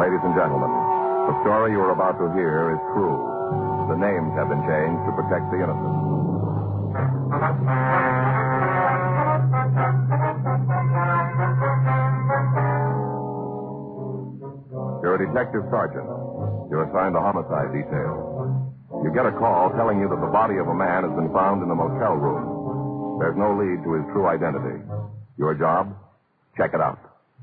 Ladies and gentlemen, the story you are about to hear is true. The names have been changed to protect the innocent. You're a detective sergeant. You're assigned the homicide detail. You get a call telling you that the body of a man has been found in the motel room. There's no lead to his true identity. Your job? Check it out.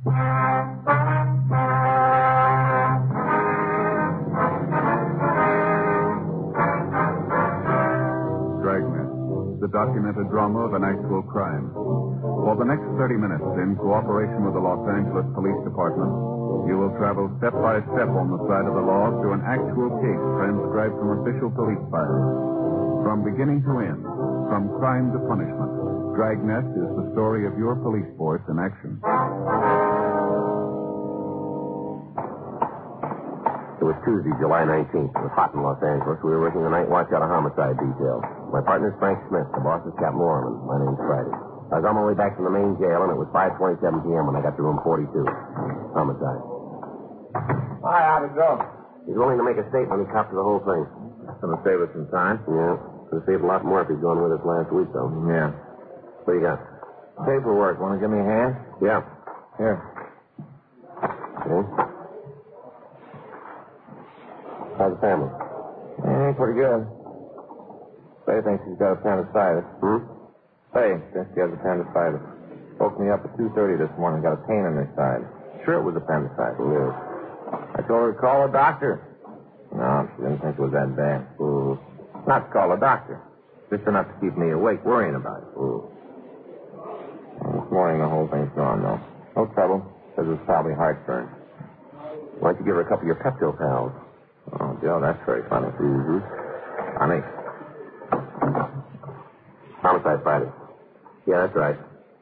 Dragnet, the documented drama of an actual crime. For the next 30 minutes, in cooperation with the Los Angeles Police Department, you will travel step by step on the side of the law through an actual case transcribed from official police files. From beginning to end, from crime to punishment, Dragnet is the story of your police force in action. It was Tuesday, July 19th. It was hot in Los Angeles. We were working the night watch out of homicide detail. My partner's Frank Smith. The boss is Captain Lorman. My name's Friday. I was on my way back from the main jail, and it was 5:27 p.m. when I got to room 42. Homicide. Hi, how'd it go? He's willing to make a statement. He copped to the whole thing. That's going to save us some time. Yeah. Could have saved a lot more if he'd gone with us last week, though. Yeah. What do you got? Paperwork. Want to give me a hand? Yeah. Here. Okay. How's the family? Pretty good. Faye thinks he's got appendicitis. Faye thinks he has appendicitis. Woke me up at 2:30 this morning. Got a pain in his side. Sure it was appendicitis. Yeah. I told her to call a doctor. No, she didn't think it was that bad. Not to call a doctor. Just enough to keep me awake worrying about it. Well, this morning the whole thing's gone, though. No trouble. Says it's probably heartburn. Why don't you give her a couple of your Pepto pals? Oh, Joe, that's very funny. Funny. Homicide Friday. Yeah, that's right.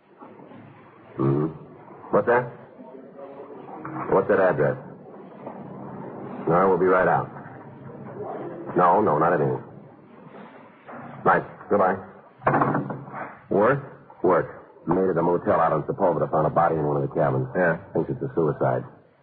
What's that? What's that address? No, we'll be right out. No, not anything. Right. Goodbye. Work? Work. Made at a motel out on Sepulveda. Found a body in one of the cabins. Yeah. Thinks it's a suicide.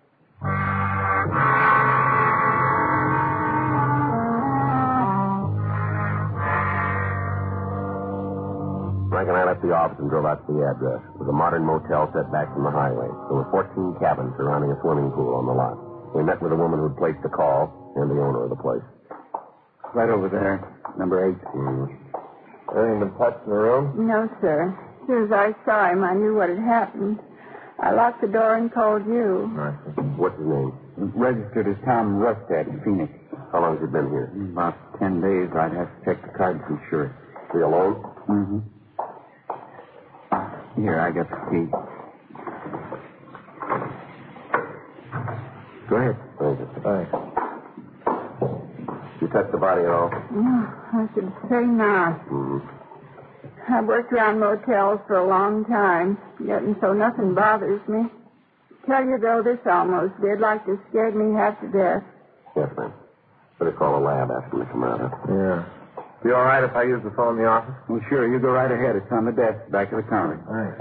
Frank and I left the office and drove out to the address. It was a modern motel set back from the highway. There were 14 cabins surrounding a swimming pool on the lot. We met with a woman who'd placed the call and the owner of the place. Right over there, number 8. Anything been touched in the room? No, sir. As soon as I saw him, I knew what had happened. I locked the door and called you. What's his name? Registered as Tom Rustad in Phoenix. How long has he been here? About 10 days. I'd have to check the card to be sure. Is he alone? Mm-hmm. Here, I got the key. Go ahead. Thanks. You touched the body at all? No, I should say not. I've worked around motels for a long time, yet and so nothing bothers me. Tell you, though, this almost did, like this scared me half to death. Yes, ma'am. Better call a lab, ask them to come out, huh? Yeah. Be all right if I use the phone in the office? Well, sure. You go right ahead. It's on the desk, back of the counter. Thanks.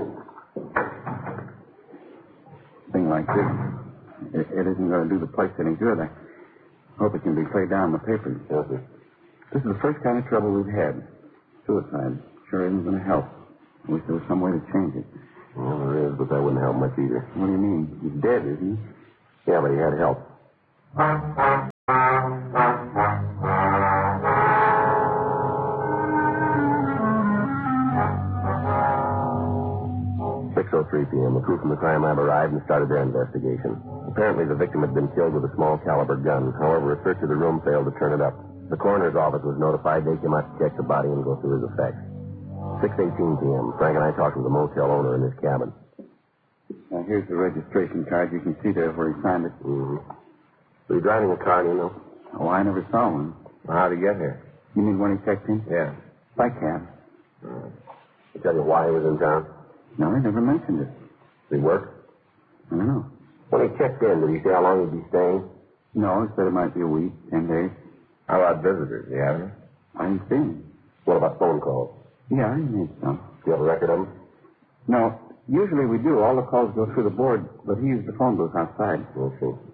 Thing like this, it isn't going to do the place any good. I hope it can be played down in the papers. Yes, sir. This is the first kind of trouble we've had. Suicide. Sure isn't going to help. I wish there was some way to change it. Well, there is, but that wouldn't help much either. What do you mean? He's dead, isn't he? Yeah, but he had help. 6:03 p.m. The crew from the crime lab arrived and started their investigation. Apparently, the victim had been killed with a small caliber gun. However, a search of the room failed to turn it up. The coroner's office was notified. They came out to check the body and go through his effects. 6:18 p.m. Frank and I talked with the motel owner in his cabin. Now, here's the registration card. You can see there where he signed it. Were you driving a car, do you know? Oh, I never saw one. Well, how'd he get here? You mean when he checked in? Yeah. By cab. Did he tell you why he was in town? No, he never mentioned it. Did he work? I don't know. When he checked in, did he say how long he'd be staying? No, he said it might be a week, 10 days. How about visitors? Do you have any? I didn't see him. What about phone calls? Yeah, he made some. Do you have a record of them? No, usually we do. All the calls go through the board, but he used the phone booth outside. Okay.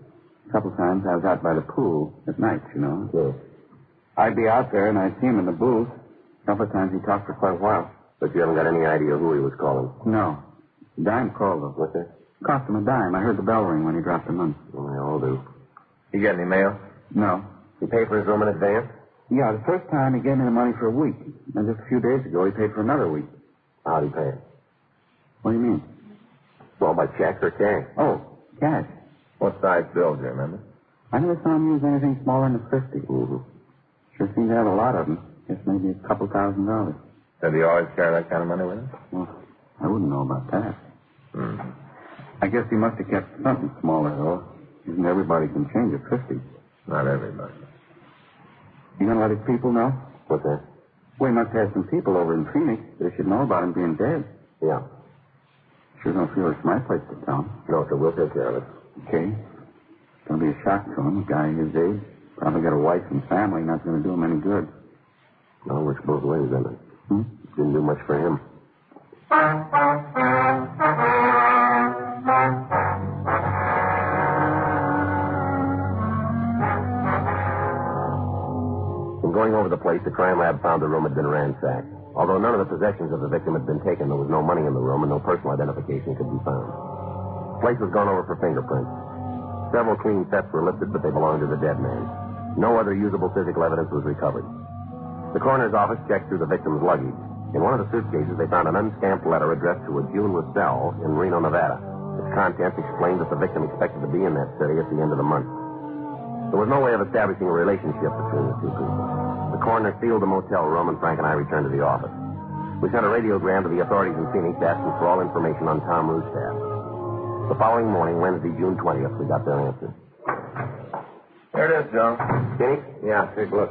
A couple times I was out by the pool at night, you know. Yes. I'd be out there and I'd see him in the booth. A couple of times he talked for quite a while. But you haven't got any idea who he was calling? No. Dime called, though. What's that? Cost him a dime. I heard the bell ring when he dropped the money. Well, they all do. You get any mail? No. You pay for his room in advance? Yeah, the first time he gave me the money for a week. And just a few days ago, he paid for another week. How'd he pay it? What do you mean? Well, by check or cash? Oh, cash. What size bill, do you remember? I never saw him use anything smaller than a 50. Mm-hmm. Sure seemed to have a lot of them. Guess maybe a couple $1,000. Did he always carry that kind of money with him? Well, I wouldn't know about that. Hmm. I guess he must have kept something smaller, though. Isn't everybody can change a 50? Not everybody. You gonna let his people know? What's that? We must have some people over in Phoenix. They should know about him being dead. Yeah. Sure don't feel it's my place to tell him. No, sir, we'll take care of it. Okay. It's gonna be a shock to him, a guy his age. Probably got a wife and family, not gonna do him any good. No, it works both ways, doesn't it? Didn't do much for him. In going over the place, the crime lab found the room had been ransacked. Although none of the possessions of the victim had been taken, there was no money in the room and no personal identification could be found. The place was gone over for fingerprints. Several clean sets were lifted, but they belonged to the dead man. No other usable physical evidence was recovered. The coroner's office checked through the victim's luggage. In one of the suitcases, they found an unstamped letter addressed to a June Russell in Reno, Nevada. Its contents explained that the victim expected to be in that city at the end of the month. There was no way of establishing a relationship between the two people. The coroner sealed the motel room, and Frank and I returned to the office. We sent a radiogram to the authorities in Phoenix asking for all information on Tom Rustad. The following morning, Wednesday, June 20th, we got their answer. There it is, Joe. Phoenix? Yeah, take a look.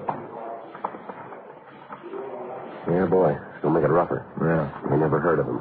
Yeah, boy. Don't make it rougher. Yeah. I never heard of him.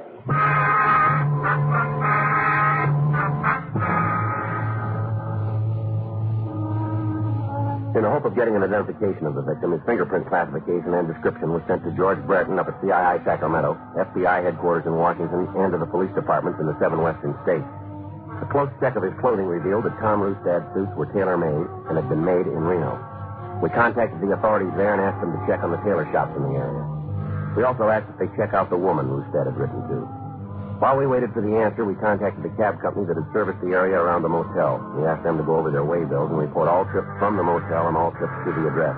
In the hope of getting an identification of the victim, his fingerprint classification and description was sent to George Brereton up at CII Sacramento, FBI headquarters in Washington, and to the police departments in the 7 western states. A close check of his clothing revealed that Tom Rustad's suits were tailor-made and had been made in Reno. We contacted the authorities there and asked them to check on the tailor shops in the area. We also asked if they check out the woman Rustad had written to. While we waited for the answer, we contacted the cab company that had serviced the area around the motel. We asked them to go over their way bills and report all trips from the motel and all trips to the address.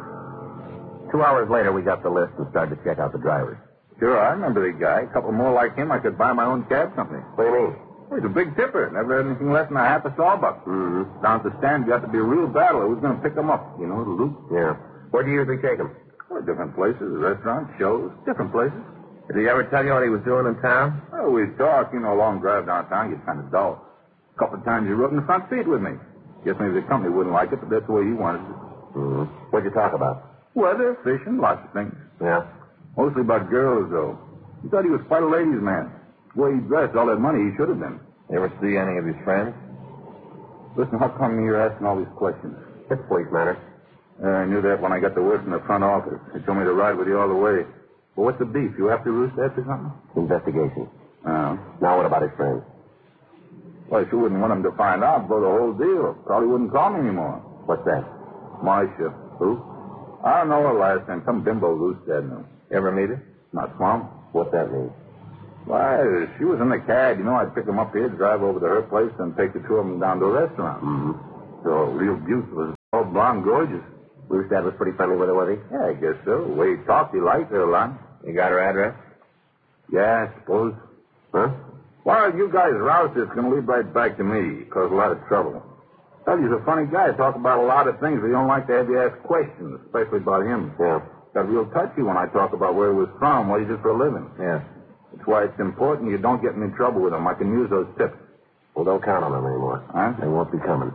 2 hours later, we got the list and started to check out the drivers. Sure, I remember the guy. A couple more like him, I could buy my own cab company. What do you mean? Well, he's a big tipper. Never had anything less than a half a sawbuck. Mm-hmm. Down at the stand, you have to be a real battler. Who's going to pick him up? You know, the loop. Yeah. Where do you usually take him? Well, different places, restaurants, shows, different places. Did he ever tell you what he was doing in town? Oh, we'd talk. You know, a long drive downtown gets kind of dull. A couple of times he rode in the front seat with me. Guess maybe the company wouldn't like it, but that's the way he wanted it. Mm-hmm. What'd you talk about? Weather, fishing, lots of things. Yeah. Mostly about girls, though. He thought he was quite a ladies' man. The way he dressed, all that money he should have been. You ever see any of his friends? Listen, how come you're asking all these questions? It's police matter. I knew that when I got the word from the front office. They told me to ride with you all the way. Well, what's the beef? You after Rustad or something? Investigation. Oh. Now what about his friends? Well, I sure wouldn't want him to find out, blow the whole deal. Probably wouldn't call me anymore. What's that? Marcia. Who? I don't know her last name. Some bimbo Rustad knew. You ever meet her? Not Swamp. What's that mean? Why, she was in the cab. You know, I'd pick them up here, drive over to her place, and take the two of them down to a restaurant. Mm-hmm. So, real beautiful. All blonde, gorgeous. Rustad was pretty friendly with her, was he? Yeah, I guess so. The way he talked, he liked her a lot. You got her address? Yeah, I suppose. Huh? Why don't you guys rouse this? It's going to lead right back to me. Cause a lot of trouble. Tell you, he's a funny guy. Talk about a lot of things, but he don't like to have you ask questions, especially about him. Yeah. Got real touchy when I talk about where he was from, what he did for a living. Yeah. That's why it's important you don't get in trouble with him. I can use those tips. Well, don't count on them anymore. Huh? They won't be coming.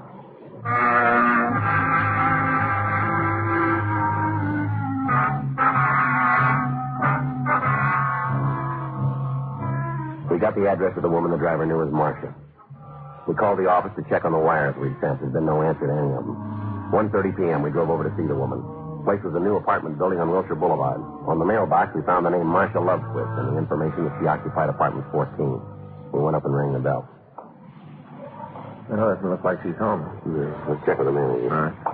We got the address of the woman the driver knew as Marcia. We called the office to check on the wires we'd sent. There's been no answer to any of them. 1:30 p.m., we drove over to see the woman. The place was a new apartment building on Wilshire Boulevard. On the mailbox, we found the name Marcia Lovequist and the information that she occupied apartment 14. We went up and rang the bell. Well, it doesn't look like she's home. Yeah. Let's check with the manager. All right.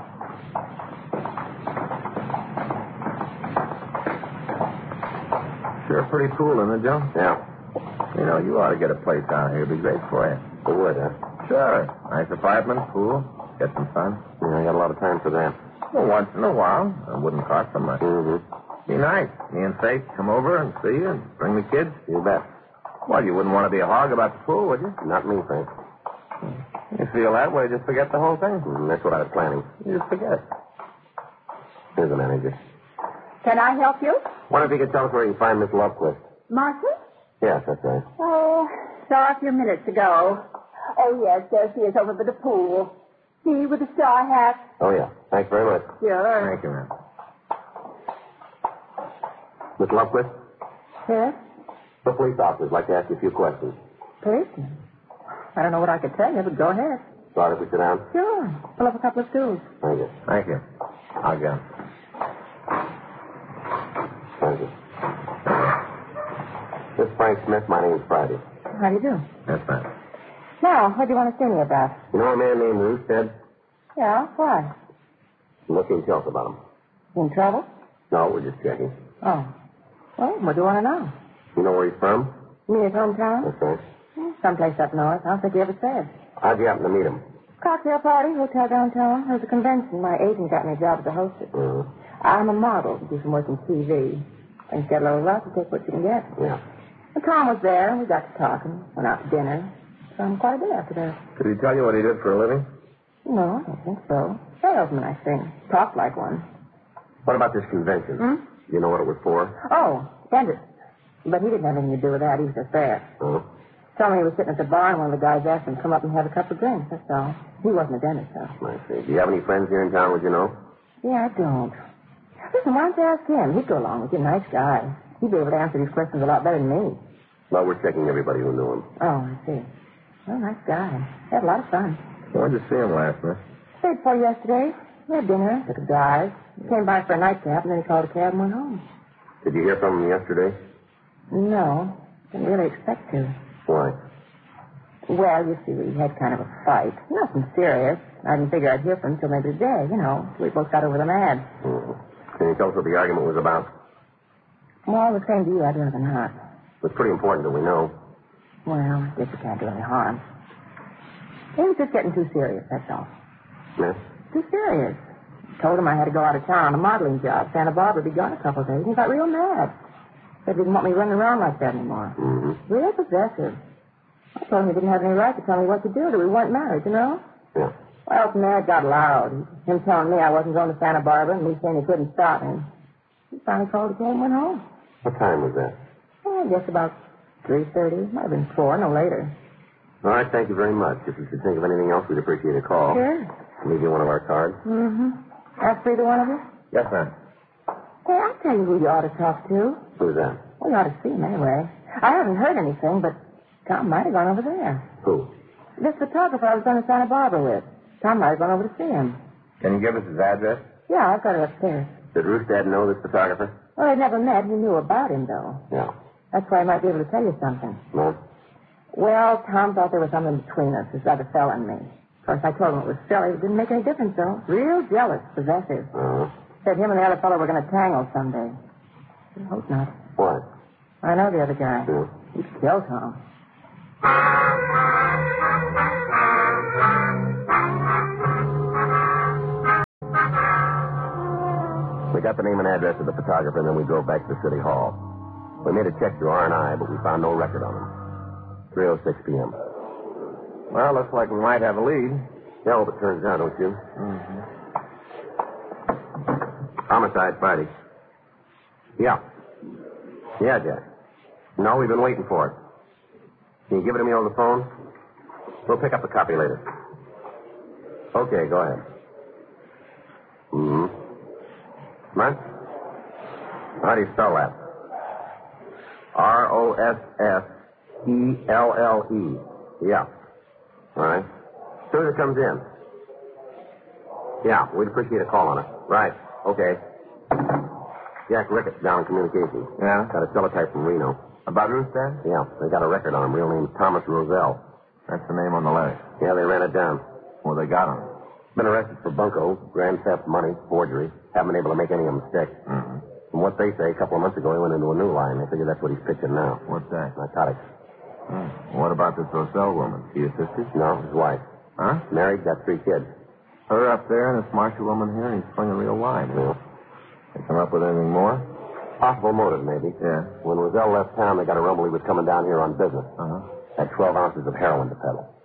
Sure pretty cool, isn't it, Joe? Yeah. You know, you ought to get a place down here. It'd be great for you. It would, huh? Sure. Nice apartment, pool, get some sun. Yeah, I got a lot of time for that. Well, once in a while. It wouldn't cost so much. Mm-hmm. Be nice. Me and Faith come over and see you and bring the kids. You bet. Well, you wouldn't want to be a hog about the pool, would you? Not me, Frank. You feel that way, just forget the whole thing. That's what I was planning. You just forget. Here's the manager. Can I help you? Wonder if you could tell us where you can find Miss Lovequist. Martha? Yes, that's right. Oh, saw her a few minutes ago. Oh, yes, there she is over by the pool. See, with the straw hat. Oh, yeah. Thanks very much. Sure. Thank you, man. Miss Lovequist, Yes? the police officers like to ask you a few questions. Policeman? I don't know what I could tell you, but go ahead. Sorry if we sit down. Sure. Pull up a couple of stools. Thank you. Thank you. I'll go. Thank you. This is Frank Smith. My name's Friday. How do you do? That's fine. Now, what do you want to see me about? You know a man named Roostead? Yeah, why? What can you tell us about him? In trouble? No, we're just checking. Oh. Well, what do you want to know? You know where he's from? You mean his hometown? That's right. Someplace up north. I don't think he ever said. How'd you happen to meet him? Cocktail party, hotel downtown. There was a convention. My agent got me a job as a hostess. I'm a model. Do some work in TV. And get a little luck to take what you can get. Yeah. And Tom was there, and we got to talking. Went out to dinner. So quite a bit after that. Did he tell you what he did for a living? No, I don't think so. Salesman, I think. Talked like one. What about this convention? You know what it was for? Oh, dentist. But he didn't have anything to do with that. He was just there. Oh. Told me he was sitting at the bar, and one of the guys asked him to come up and have a couple of drinks. That's all. He wasn't a dentist, though. I see. Do you have any friends here in town, would you know? Yeah, I don't. Listen, why don't you ask him? He'd go along with you. Nice guy. He'd be able to answer these questions a lot better than me. Well, we're checking everybody who knew him. Oh, I see. Well, nice guy. Had a lot of fun. Where'd you see him last night? Stayed for yesterday. We had dinner, took a drive. Came by for a nightcap, and then he called a cab and went home. Did you hear from him yesterday? No, didn't really expect to. Why? Well, you see, we had kind of a fight. Nothing serious. I didn't figure I'd hear from him till maybe today, you know. We both got over the mad. Can you tell us what the argument was about? Well, the same to you, I'd rather not. It's pretty important that we know. Well, I guess you can't do any harm. He was just getting too serious, that's all. Yes? Too serious. Told him I had to go out of town on a modeling job. Santa Barbara be gone a couple of days. He got real mad. Said he didn't want me running around like that anymore. Real possessive. I told him he didn't have any right to tell me what to do till we weren't married, you know? Yeah. Well, from there it got loud. Him telling me I wasn't going to Santa Barbara and me saying he couldn't stop me. He finally called the cab and went home. What time was that? I guess about 3:30. Might have been 4, no later. All right, thank you very much. If you should think of anything else, we'd appreciate a call. Sure. I'll leave you one of our cards. Ask for either one of you? Yes, ma'am. Hey, I'll tell you who you ought to talk to. Who's that? Well, you ought to see him anyway. I haven't heard anything, but Tom might have gone over there. Who? This photographer I was going to Santa Barbara with. Tom might have gone over to see him. Can you give us his address? Yeah, I've got it upstairs. Did Roostead know this photographer? Well, they'd never met. He knew about him, though. Yeah. That's why I might be able to tell you something. No? Well, Tom thought there was something between us, this other fella and me. Of course, I told him it was silly. It didn't make any difference, though. Real jealous, possessive. Said him and the other fellow were going to tangle someday. I hope not. What? I know the other guy. Yeah. He'd kill Tom. We got the name and address of the photographer, and then we drove back to the city hall. We made a check through R&I, but we found no record on him. 3:06 p.m. Well, looks like we might have a lead. Yeah, well, it turns out, don't you? Homicide, Friday. Yeah. Yeah, Jack. No, we've been waiting for it. Can you give it to me over the phone? We'll pick up the copy later. Okay, go ahead. What? How do you spell that? Rossfelle. Yeah. All right. As soon as it comes in. Yeah, we'd appreciate a call on it. Right. Okay. Jack Ricketts down in communications. Yeah? Got a teletype from Reno. About Roostead? Yeah, they got a record on him. Real name Thomas Roselle. That's the name on the letter. Yeah, they ran it down. Well, they got him. Been arrested for bunco, grand theft, money, forgery. Haven't been able to make any of them stick. Mm-hmm. From what they say, a couple of months ago, he went into a new line. They figure that's what he's pitching now. What's that? Narcotics. What about this Roselle woman? She your sister? No, his wife. Huh? Married, got 3 kids. Her up there and this Marshall woman here, and he's playing a real line. Yeah. They come up with anything more? Possible motive, maybe. Yeah. When Roselle left town, they got a rumble he was coming down here on business. Uh-huh. Had 12 ounces of heroin to peddle.